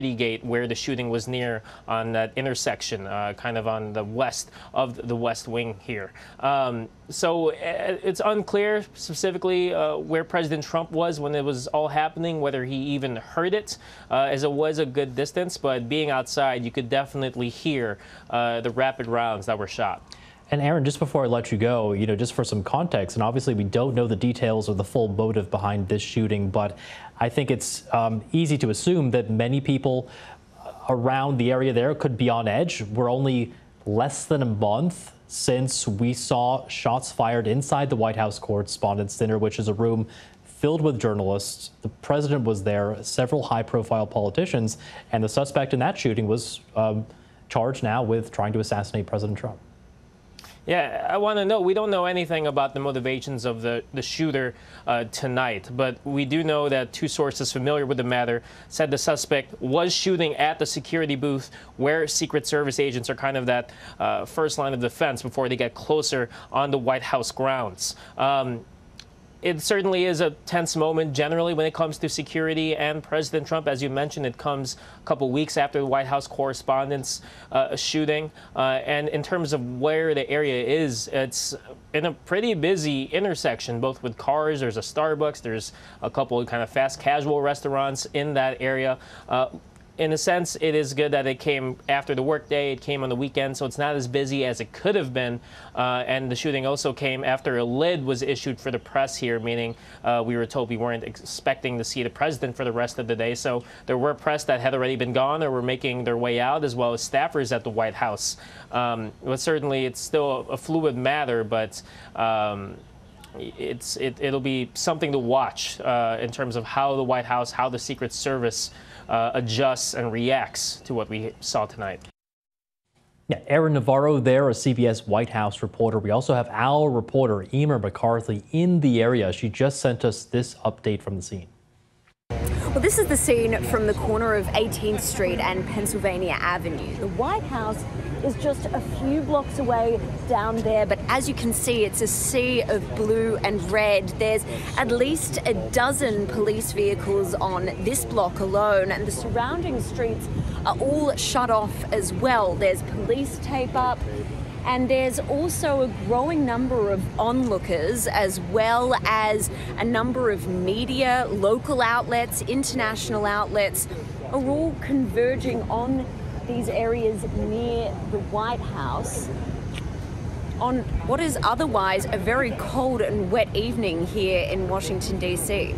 Gate where the shooting was near on that intersection, kind of on the west of the West Wing here. So it's unclear specifically where President Trump was when it was all happening, whether he even heard it, as it was a good distance. But being outside, you could definitely hear the rapid rounds that were shot. And Aaron, just before I let you go, just for some context, and obviously we don't know the details or the full motive behind this shooting, but I think it's easy to assume that many people around the area there could be on edge. We're only less than a month since we saw shots fired inside the White House Correspondents' Dinner, which is a room filled with journalists. The president was there, several high-profile politicians, and the suspect in that shooting was charged now with trying to assassinate President Trump. Yeah, I want to know, we don't know anything about the motivations of the shooter tonight, but we do know that two sources familiar with the matter said the suspect was shooting at the security booth where Secret Service agents are kind of that first line of defense before they get closer on the White House grounds. It certainly is a tense moment generally when it comes to security and President Trump. As you mentioned, it comes a couple weeks after the White House Correspondents' shooting. And in terms of where the area is, it's in a pretty busy intersection, both with cars. There's a Starbucks. There's a couple of kind of fast casual restaurants in that area. In a sense, it is good that it came after the workday. It came on the weekend, so it's not as busy as it could have been. And the shooting also came after a lid was issued for the press here, meaning we were told we weren't expecting to see the president for the rest of the day. So there were press that had already been gone or were making their way out, as well as staffers at the White House. But certainly, it's still a fluid matter, but it'll be something to watch in terms of how the White House, how the Secret Service adjusts and reacts to what we saw tonight. Yeah, Aaron Navarro there, a CBS White House reporter. We also have our reporter, Emer McCarthy, in the area. She just sent us this update from the scene. Well, this is the scene from the corner of 18th Street and Pennsylvania Avenue. The White House is just a few blocks away down there, but as you can see, it's a sea of blue and red. There's at least a dozen police vehicles on this block alone, and the surrounding streets are all shut off as well. There's police tape up, and there's also a growing number of onlookers, as well as a number of media, local outlets, international outlets, are all converging on these areas near the White House on what is otherwise a very cold and wet evening here in Washington, D.C.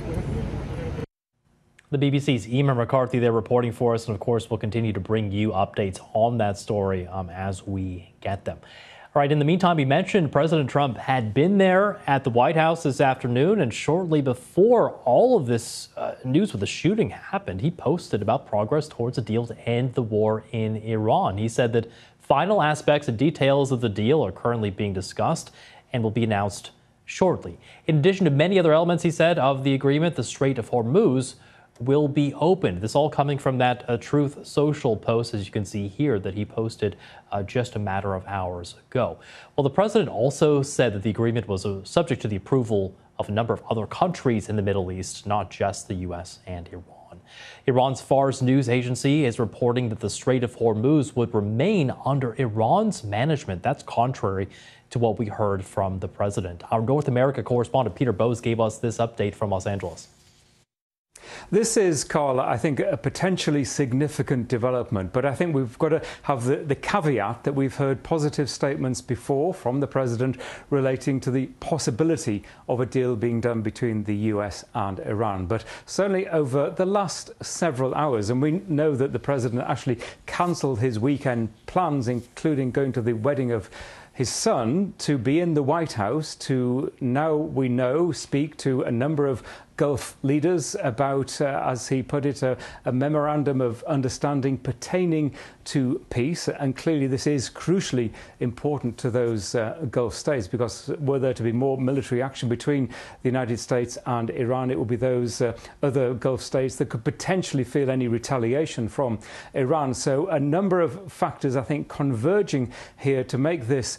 The BBC's Emer McCarthy there reporting for us, and of course we'll continue to bring you updates on that story as we get them. All right, in the meantime, we mentioned President Trump had been there at the White House this afternoon, and shortly before all of this news with the shooting happened, he posted about progress towards a deal to end the war in Iran. He said that final aspects and details of the deal are currently being discussed and will be announced shortly. In addition to many other elements, he said, of the agreement, the Strait of Hormuz will be opened. This all coming from that Truth Social post, as you can see here, that he posted just a matter of hours ago. Well, the president also said that the agreement was subject to the approval of a number of other countries in the Middle East, not just the U.S. and Iran. Iran's Fars news agency is reporting that the Strait of Hormuz would remain under Iran's management. That's contrary to what we heard from the president. Our North America correspondent Peter Bowes gave us this update from Los Angeles. This is, Carl, I think, a potentially significant development, but I think we've got to have the caveat that we've heard positive statements before from the president relating to the possibility of a deal being done between the US and Iran. But certainly over the last several hours, and we know that the president actually cancelled his weekend plans, including going to the wedding of his son, to be in the White House to, now we know, speak to a number of Gulf leaders about, as he put it, a memorandum of understanding pertaining to peace. And clearly this is crucially important to those Gulf states, because were there to be more military action between the United States and Iran, it would be those other Gulf states that could potentially feel any retaliation from Iran. So a number of factors, I think, converging here to make this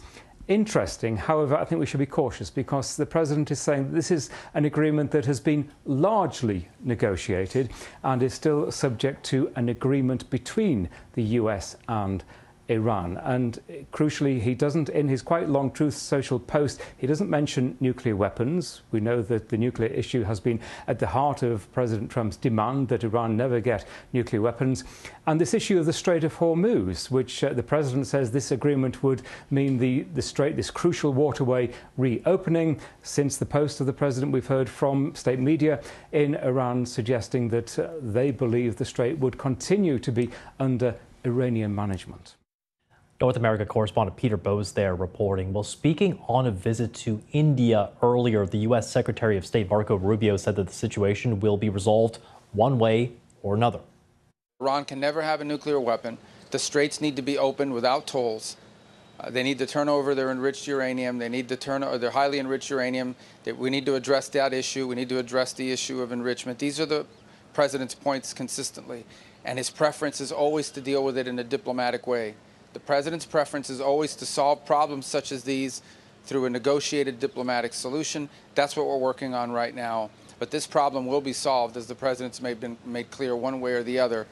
interesting. However, I think we should be cautious because the president is saying that this is an agreement that has been largely negotiated and is still subject to an agreement between the US and Iran. And crucially, he doesn't, in his quite long Truth Social post, he doesn't mention nuclear weapons. We know that the nuclear issue has been at the heart of President Trump's demand that Iran never get nuclear weapons. And this issue of the Strait of Hormuz, which the president says this agreement would mean the strait, this crucial waterway, reopening. Since the post of the president, we've heard from state media in Iran suggesting that they believe the strait would continue to be under Iranian management. North America correspondent Peter Bowes there reporting. Well, speaking on a visit to India earlier, the U.S. Secretary of State Marco Rubio said that the situation will be resolved one way or another. Iran can never have a nuclear weapon. The straits need to be opened without tolls. They need to turn over their enriched uranium. They need to turn over their highly enriched uranium. We need to address that issue. We need to address the issue of enrichment. These are the president's points consistently. And his preference is always to deal with it in a diplomatic way. The president's preference is always to solve problems such as these through a negotiated diplomatic solution. That's what we're working on right now. But this problem will be solved, as the president's made clear, one way or the other.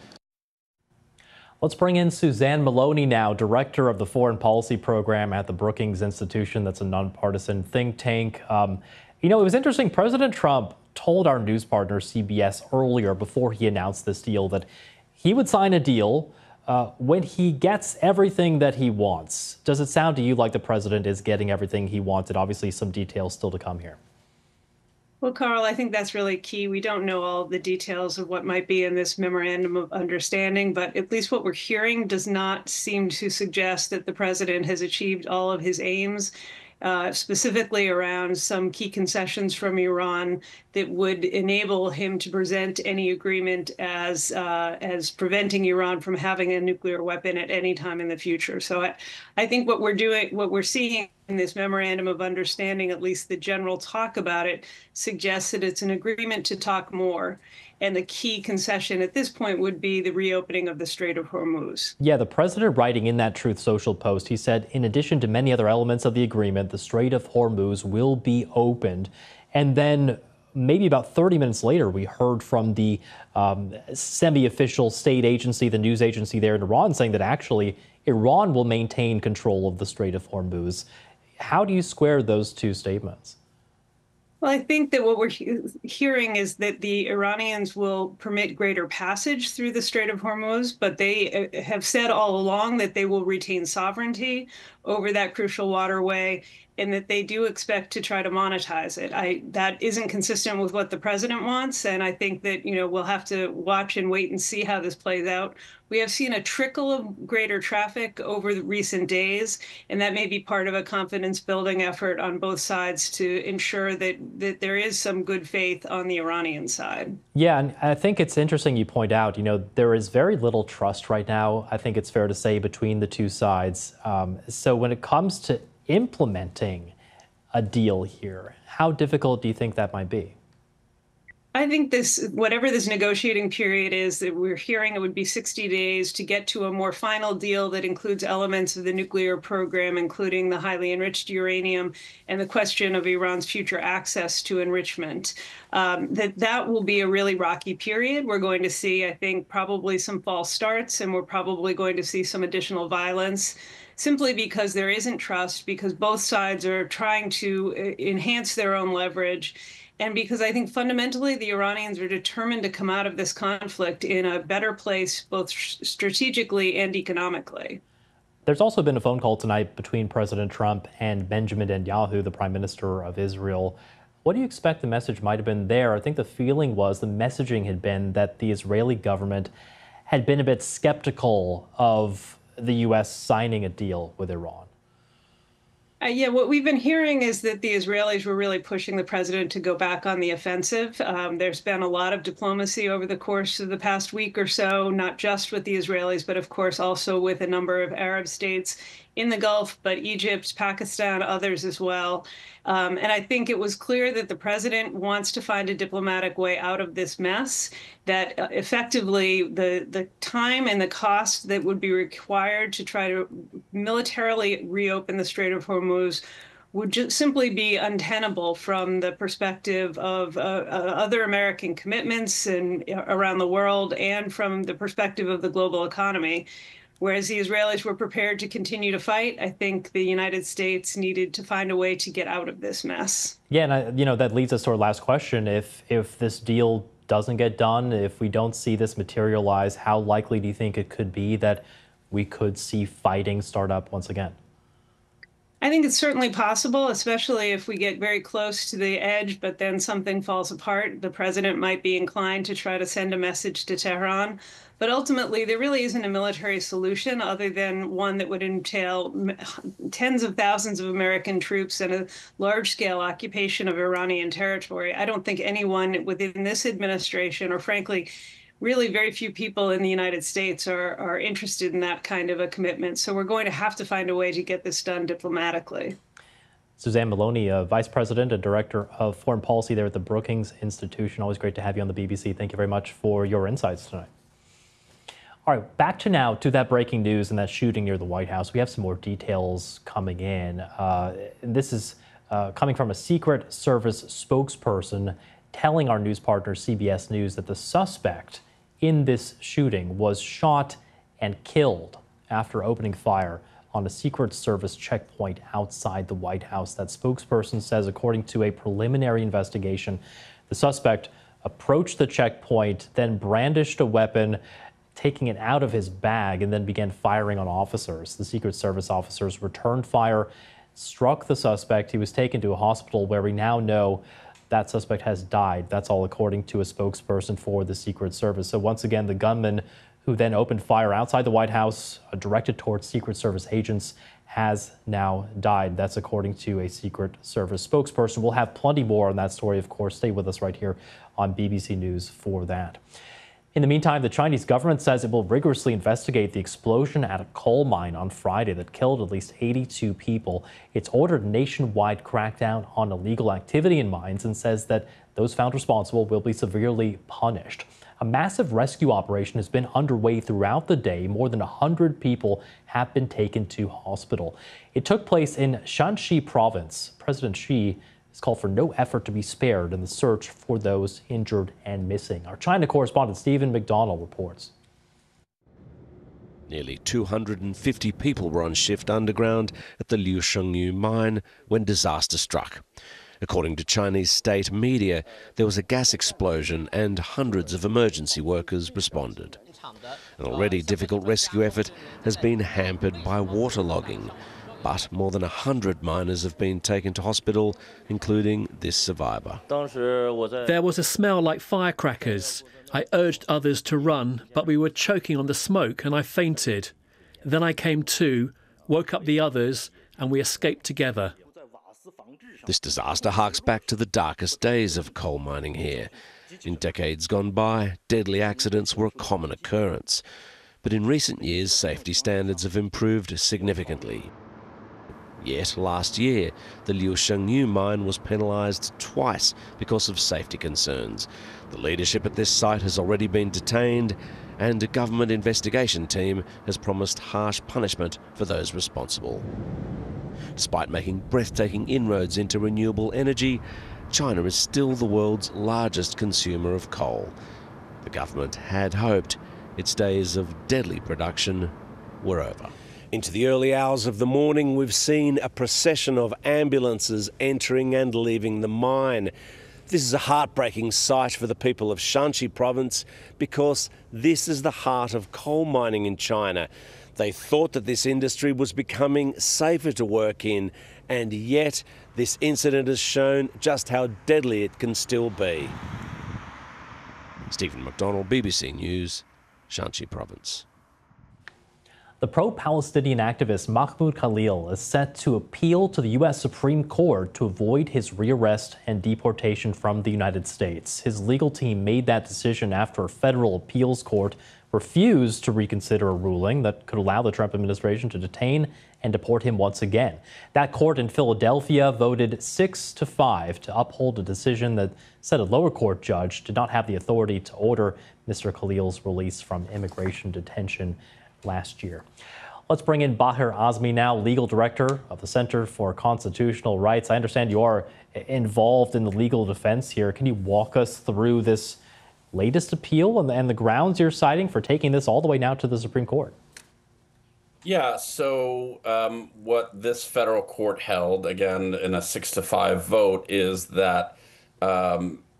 Let's bring in Suzanne Maloney now, director of the Foreign Policy Program at the Brookings Institution. That's a nonpartisan think tank. It was interesting. President Trump told our news partner, CBS, earlier before he announced this deal that he would sign a deal when he gets everything that he wants. Does it sound to you like the president is getting everything he wanted? Obviously, some details still to come here. Well, Carl, I think that's really key. We don't know all the details of what might be in this memorandum of understanding, but at least what we're hearing does not seem to suggest that the president has achieved all of his aims, specifically around some key concessions from Iran that would enable him to present any agreement as preventing Iran from having a nuclear weapon at any time in the future. So I think what we're seeing in this memorandum of understanding, at least the general talk about it, suggests that it's an agreement to talk more. And the key concession at this point would be the reopening of the Strait of Hormuz. Yeah, the president writing in that Truth Social post, he said, in addition to many other elements of the agreement, the Strait of Hormuz will be opened. And then maybe about 30 minutes later, we heard from the semi-official state agency, the news agency there in Iran, saying that actually Iran will maintain control of the Strait of Hormuz. How do you square those two statements? Well, I think that what we're hearing is that the Iranians will permit greater passage through the Strait of Hormuz, but they have said all along that they will retain sovereignty over that crucial waterway and that they do expect to try to monetize it. That isn't consistent with what the president wants, and I think that we'll have to watch and wait and see how this plays out. We have seen a trickle of greater traffic over the recent days, and that may be part of a confidence-building effort on both sides to ensure that there is some good faith on the Iranian side. Yeah, and I think it's interesting you point out, there is very little trust right now, I think it's fair to say, between the two sides. So when it comes to implementing a deal here, how difficult do you think that might be? I think whatever this negotiating period is that we're hearing, it would be 60 days to get to a more final deal that includes elements of the nuclear program, including the highly enriched uranium and the question of Iran's future access to enrichment. That will be a really rocky period. We're going to see, I think, probably some false starts, and we're probably going to see some additional violence, simply because there isn't trust, because both sides are trying to enhance their own leverage. And because I think fundamentally the Iranians are determined to come out of this conflict in a better place, both strategically and economically. There's also been a phone call tonight between President Trump and Benjamin Netanyahu, the Prime Minister of Israel. What do you expect the message might have been there? I think the feeling was, the messaging had been that the Israeli government had been a bit skeptical of the U.S. signing a deal with Iran. Yeah, what we've been hearing is that the Israelis were really pushing the president to go back on the offensive. There's been a lot of diplomacy over the course of the past week or so, not just with the Israelis, but of course also with a number of Arab states, in the Gulf, but Egypt, Pakistan, others as well. And I think it was clear that the president wants to find a diplomatic way out of this mess, that effectively the time and the cost that would be required to try to militarily reopen the Strait of Hormuz would just simply be untenable from the perspective of other American commitments and around the world, and from the perspective of the global economy. Whereas the Israelis were prepared to continue to fight, I think the United States needed to find a way to get out of this mess. Yeah, and that leads us to our last question. If this deal doesn't get done, if we don't see this materialize, how likely do you think it could be that we could see fighting start up once again? I think it's certainly possible, especially if we get very close to the edge, but then something falls apart. The president might be inclined to try to send a message to Tehran. But ultimately, there really isn't a military solution other than one that would entail tens of thousands of American troops and a large-scale occupation of Iranian territory. I don't think anyone within this administration, or frankly, really very few people in the United States are interested in that kind of a commitment. So we're going to have to find a way to get this done diplomatically. Suzanne Maloney, Vice President and Director of Foreign Policy there at the Brookings Institution. Always great to have you on the BBC. Thank you very much for your insights tonight. All right, back to that breaking news and that shooting near the White House. We have some more details coming in. This is coming from a Secret Service spokesperson telling our news partner CBS News that the suspect in this shooting was shot and killed after opening fire on a Secret Service checkpoint outside the White House. That spokesperson says, according to a preliminary investigation, the suspect approached the checkpoint, then brandished a weapon, taking it out of his bag, and then began firing on officers. The Secret Service officers returned fire, struck the suspect. He was taken to a hospital where we now know that suspect has died. That's all according to a spokesperson for the Secret Service. So once again, the gunman who then opened fire outside the White House, directed towards Secret Service agents, has now died. That's according to a Secret Service spokesperson. We'll have plenty more on that story, of course. Stay with us right here on BBC News for that. In the meantime, the Chinese government says it will rigorously investigate the explosion at a coal mine on Friday that killed at least 82 people. It's ordered a nationwide crackdown on illegal activity in mines and says that those found responsible will be severely punished. A massive rescue operation has been underway throughout the day. More than 100 people have been taken to hospital. It took place in Shanxi province. President Xi has called for no effort to be spared in the search for those injured and missing. Our China correspondent Stephen McDonald reports. Nearly 250 people were on shift underground at the Liu Shengyu mine when disaster struck. According to Chinese state media, there was a gas explosion and hundreds of emergency workers responded. An already difficult rescue effort has been hampered by waterlogging. But more than 100 miners have been taken to hospital, including this survivor. There was a smell like firecrackers. I urged others to run, but we were choking on the smoke and I fainted. Then I came to, woke up the others, and we escaped together. This disaster harks back to the darkest days of coal mining here. In decades gone by, deadly accidents were a common occurrence. But in recent years, safety standards have improved significantly. Yet last year, the Liu Shengyu mine was penalised twice because of safety concerns. The leadership at this site has already been detained, and a government investigation team has promised harsh punishment for those responsible. Despite making breathtaking inroads into renewable energy, China is still the world's largest consumer of coal. The government had hoped its days of deadly production were over. Into the early hours of the morning, we've seen a procession of ambulances entering and leaving the mine. This is a heartbreaking sight for the people of Shanxi province because this is the heart of coal mining in China. They thought that this industry was becoming safer to work in, and yet this incident has shown just how deadly it can still be. Stephen McDonald, BBC News, Shanxi province. The pro-Palestinian activist Mahmoud Khalil is set to appeal to the U.S. Supreme Court to avoid his rearrest and deportation from the United States. His legal team made that decision after a federal appeals court refused to reconsider a ruling that could allow the Trump administration to detain and deport him once again. That court in Philadelphia voted 6-5 to uphold a decision that said a lower court judge did not have the authority to order Mr. Khalil's release from immigration detention last year. Let's bring in Baher Azmi now, legal director of the Center for Constitutional Rights. I understand you are involved in the legal defense here. Can you walk us through this latest appeal and the grounds you're citing for taking this all the way now to the Supreme Court? Yeah, so what this federal court held, again, in a 6-5 vote, is that